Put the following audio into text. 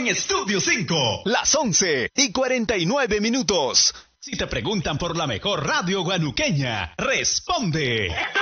en Estudio 5. Las 11:49. Si te preguntan por la mejor radio guanuqueña, responde.